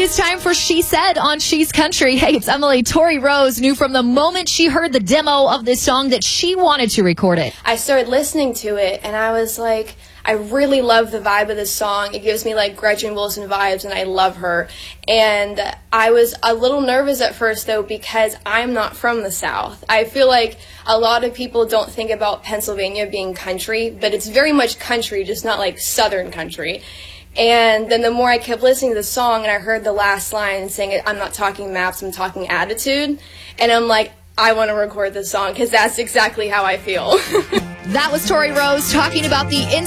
is time for She Said on She's Country. Hey, it's Emily. Tori Rose knew from the moment she heard the demo of this song that she wanted to record it. I started listening to it, and I was like, I really love the vibe of this song. It gives me like Gretchen Wilson vibes, and I love her. And I was a little nervous at first, though, because I'm not from the South. I feel like a lot of people don't think about Pennsylvania being country, but it's very much country, just not like Southern country. And then the more I kept listening to the song and I heard the last line saying, I'm not talking maps, I'm talking attitude. And I'm like, I want to record this song because that's exactly how I feel. That was Tori Rose talking about the